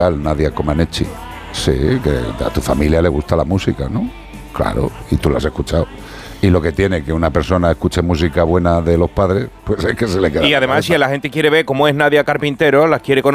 Nadia Comaneci. Sí, que a tu familia le gusta la música, ¿no? Claro, y tú la has escuchado. Y lo que tiene que una persona escuche música buena de los padres, pues es que se le queda. Y además, si la gente quiere ver cómo es Nadia Carpintero, las quiere conocer.